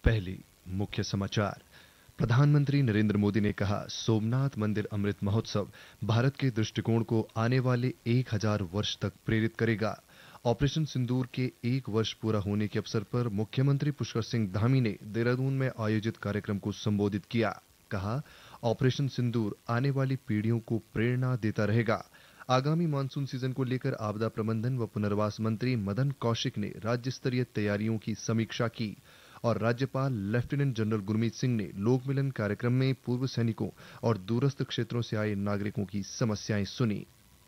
पहली मुख्य समाचार। प्रधानमंत्री नरेंद्र मोदी ने कहा, सोमनाथ मंदिर अमृत महोत्सव भारत के दृष्टिकोण को आने वाले 1000 वर्ष तक प्रेरित करेगा। ऑपरेशन सिंदूर के 1 वर्ष पूरा होने के अवसर पर मुख्यमंत्री पुष्कर सिंह धामी ने देहरादून में आयोजित कार्यक्रम को संबोधित किया। कहा, ऑपरेशन सिंदूर आने वाली पीढ़ियों को प्रेरणा देता रहेगा। आगामी मानसून सीजन को लेकर आपदा प्रबंधन व पुनर्वास मंत्री मदन कौशिक ने राज्य स्तरीय तैयारियों की समीक्षा की और राज्यपाल लेफ्टिनेंट जनरल गुरमीत सिंह ने लोक मिलन कार्यक्रम में पूर्व सैनिकों और दूरस्थ क्षेत्रों से आए नागरिकों की समस्याएं सुनी।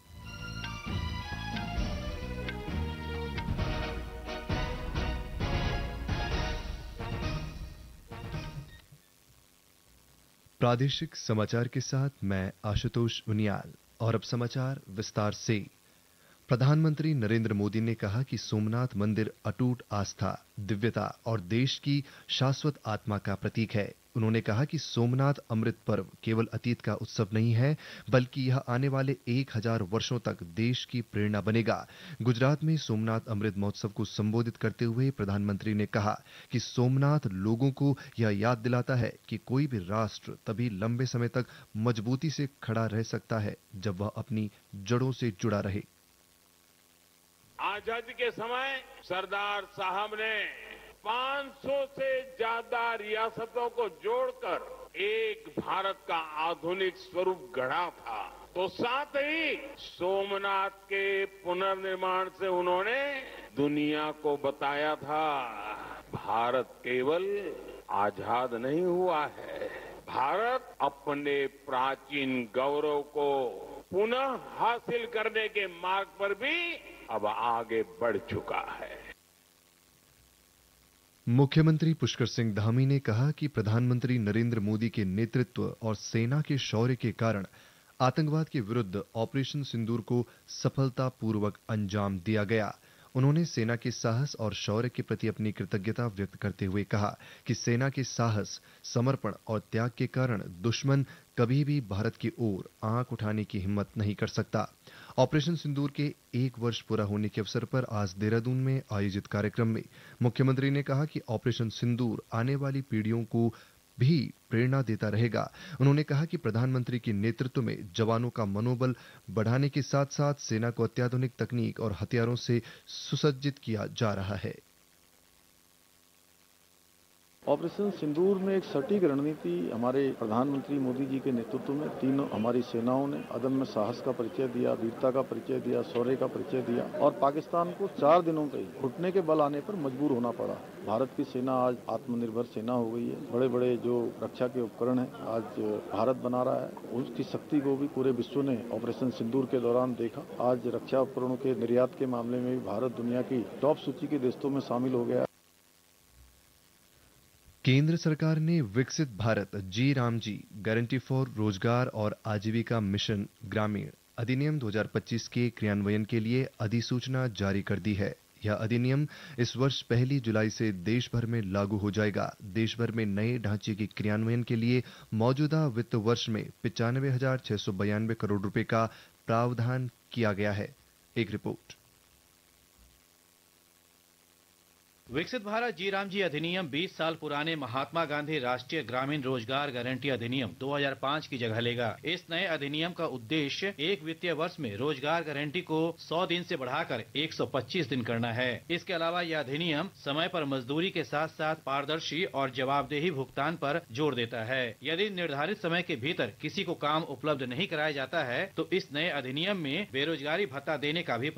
प्रादेशिक समाचार के साथ मैं आशुतोष उनियाल। और अब समाचार विस्तार से। प्रधानमंत्री नरेंद्र मोदी ने कहा कि सोमनाथ मंदिर अटूट आस्था, दिव्यता और देश की शाश्वत आत्मा का प्रतीक है। उन्होंने कहा कि सोमनाथ अमृत पर्व केवल अतीत का उत्सव नहीं है, बल्कि यह आने वाले 1000 वर्षों तक देश की प्रेरणा बनेगा। गुजरात में सोमनाथ अमृत महोत्सव को संबोधित करते हुए प्रधानमंत्री ने कहा कि सोमनाथ लोगों को यह याद दिलाता है कि कोई भी राष्ट्र तभी लंबे समय तक मजबूती से खड़ा रह सकता है जब वह अपनी जड़ों से जुड़ा रहे। आजादी के समय सरदार साहब ने 500 से ज्यादा रियासतों को जोड़कर एक भारत का आधुनिक स्वरूप गढ़ा था। तो साथ ही सोमनाथ के पुनर्निर्माण से उन्होंने दुनिया को बताया था, भारत केवल आजाद नहीं हुआ है, भारत अपने प्राचीन गौरव को पुनः हासिल करने के मार्ग पर भी अब आगे बढ़ चुका है। मुख्यमंत्री पुष्कर सिंह धामी ने कहा कि प्रधानमंत्री नरेंद्र मोदी के नेतृत्व और सेना के शौर्य के कारण आतंकवाद के विरुद्ध ऑपरेशन सिंदूर को सफलतापूर्वक अंजाम दिया गया। उन्होंने सेना के साहस और शौर्य के प्रति अपनी कृतज्ञता व्यक्त करते हुए कहा कि सेना के साहस, समर्पण और त्याग के कारण दुश्मन कभी भी भारत की ओर आंख उठाने की हिम्मत नहीं कर सकता। ऑपरेशन सिंदूर के 1 वर्ष पूरा होने के अवसर पर आज देहरादून में आयोजित कार्यक्रम में मुख्यमंत्री ने कहा कि ऑपरेशन सिंदूर आने वाली पीढ़ियों को भी प्रेरणा देता रहेगा। उन्होंने कहा कि प्रधानमंत्री के नेतृत्व में जवानों का मनोबल बढ़ाने के साथ साथ सेना को अत्याधुनिक तकनीक और हथियारों से सुसज्जित किया जा रहा है। ऑपरेशन सिंदूर में एक सटीक रणनीति हमारे प्रधानमंत्री मोदी जी के नेतृत्व में तीनों हमारी सेनाओं ने अदम्य साहस का परिचय दिया, वीरता का परिचय दिया, शौर्य का परिचय दिया और पाकिस्तान को 4 दिनों के घुटने के बल आने पर मजबूर होना पड़ा। भारत की सेना आज आत्मनिर्भर सेना हो गई है। बड़े बड़े जो रक्षा के उपकरण हैं आज भारत बना रहा है। उसकी शक्ति को भी पूरे विश्व ने ऑपरेशन सिंदूर के दौरान देखा। आज रक्षा उपकरणों के निर्यात के मामले में भी भारत दुनिया की टॉप सूची के देशों में शामिल हो गया। केंद्र सरकार ने विकसित भारत जी राम जी गारंटी फॉर रोजगार और आजीविका मिशन ग्रामीण अधिनियम 2025 के क्रियान्वयन के लिए अधिसूचना जारी कर दी है। यह अधिनियम इस वर्ष 1 जुलाई से देश भर में लागू हो जाएगा। देश भर में नए ढांचे के क्रियान्वयन के लिए मौजूदा वित्त वर्ष में 95,692 करोड़ रुपए का प्रावधान किया गया है। एक रिपोर्ट। विकसित भारत जी राम जी अधिनियम 20 साल पुराने महात्मा गांधी राष्ट्रीय ग्रामीण रोजगार गारंटी अधिनियम 2005 की जगह लेगा। इस नए अधिनियम का उद्देश्य एक वित्तीय वर्ष में रोजगार गारंटी को 100 दिन से बढ़ाकर 125 दिन करना है। इसके अलावा यह अधिनियम समय पर मजदूरी के साथ साथ पारदर्शी और जवाबदेही भुगतान पर जोर देता है। यदि निर्धारित समय के भीतर किसी को काम उपलब्ध नहीं कराया जाता है तो इस नए अधिनियम में बेरोजगारी भत्ता देने का भी